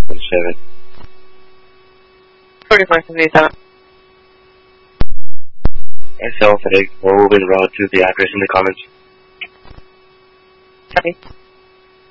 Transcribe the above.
27. 4577. SL FedEx will be routed to the address in the comments. Copy.